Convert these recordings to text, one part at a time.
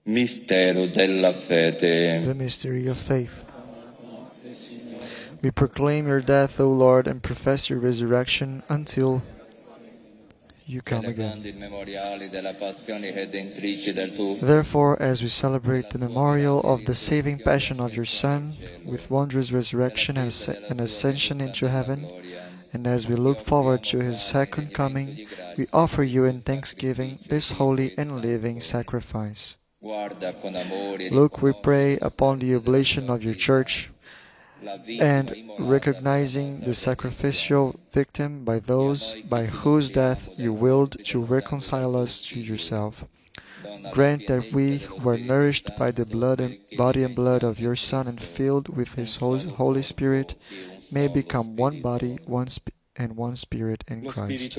Mistero della fede. The mystery of faith. We proclaim your death, O Lord, and profess your resurrection until you come again. Therefore, as we celebrate the memorial of the saving passion of your Son, with wondrous resurrection and ascension into heaven, and as we look forward to his second coming, we offer you in thanksgiving this holy and living sacrifice. Look, we pray, upon the oblation of your Church, and recognizing the sacrificial victim by those by whose death you willed to reconcile us to yourself. Grant that we, who are nourished by the body and blood of your Son and filled with his Holy Spirit, may become one body, one Spirit in Christ.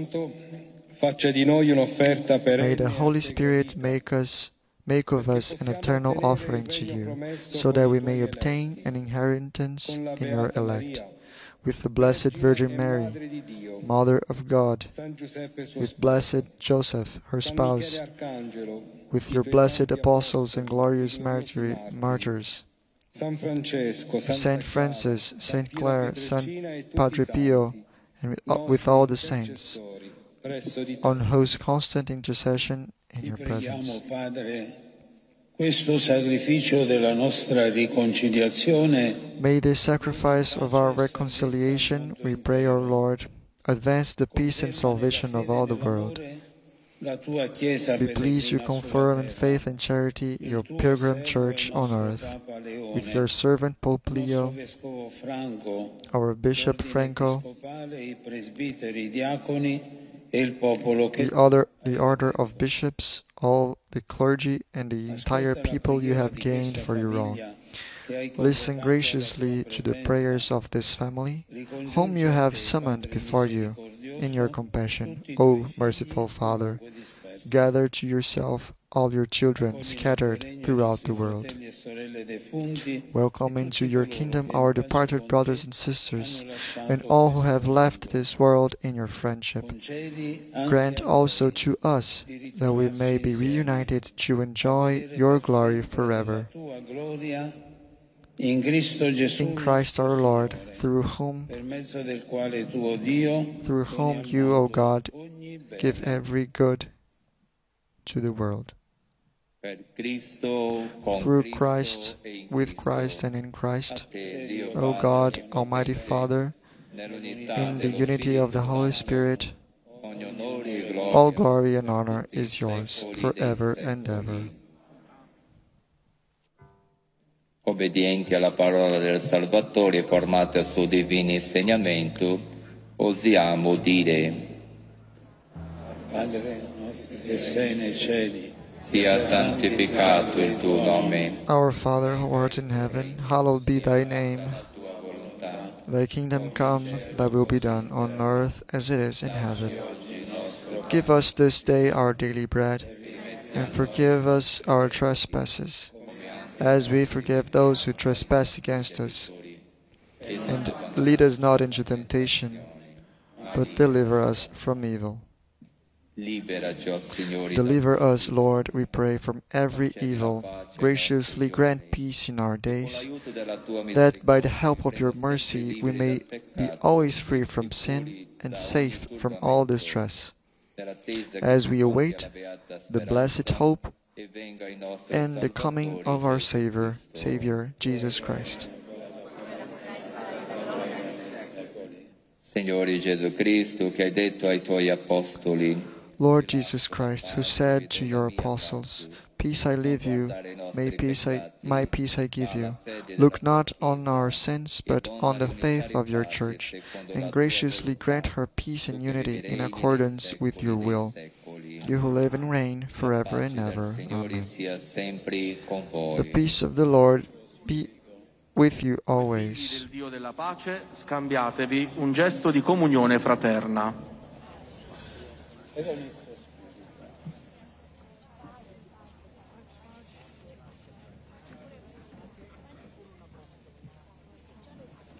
May the Holy Spirit make of us an eternal offering to you, so that we may obtain an inheritance in your elect. With the Blessed Virgin Mary, Mother of God, with Blessed Joseph, her spouse, with your blessed apostles and glorious martyrs, Saint Francis, Saint Clare, Saint Padre Pio, and with all the saints, on whose constant intercession in your presence. May the sacrifice of our reconciliation, we pray, O Lord, advance the peace and salvation of all the world. Be pleased to confirm in faith and charity your pilgrim Church on earth, with your servant Pope Leo, our Bishop Franco, the order of bishops, all the clergy, and the entire people you have gained for your own. Listen graciously to the prayers of this family, whom you have summoned before you in your compassion. O merciful Father, gather to yourself all your children scattered throughout the world. Welcome into your kingdom our departed brothers and sisters, and all who have left this world in your friendship. Grant also to us that we may be reunited to enjoy your glory forever. In Christ our Lord, through whom you, O God, give every good to the world. Through Christ, with Christ, and in Christ, O God, Almighty Father, in the unity of the Holy Spirit, all glory and honor is yours forever and ever. Obbedienti alla parola del Salvatore formata su divini insegnamento, osiamo dire: Padre nostro che sei nei cieli, sia santificato il tuo nome. Our Father who art in heaven, hallowed be thy name. Thy kingdom come, thy will be done on earth as it is in heaven. Give us this day our daily bread, and forgive us our trespasses, as we forgive those who trespass against us. And lead us not into temptation, but deliver us from evil. Deliver us, Lord, we pray, from every evil. Graciously grant peace in our days, that by the help of your mercy we may be always free from sin and safe from all distress, as we await the blessed hope and the coming of our Savior, Jesus Christ. Signore Gesù Cristo, che hai detto ai tuoi apostoli: Lord Jesus Christ, who said to your apostles, Peace I leave you, my peace I give you. Look not on our sins, but on the faith of your Church, and graciously grant her peace and unity in accordance with your will. You who live and reign forever and ever. Amen. The peace of the Lord be with you always. Del Dio della pace, scambiatevi un gesto di comunione fraterna.